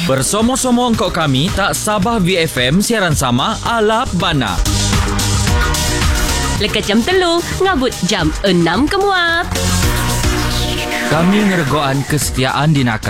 Bersama-sama engkau kami tak Sabah VFM siaran sama ala bana. Lekat jam 3, ngabut jam 6 kemuat. Kami ngeregoan kesetiaan di nakal.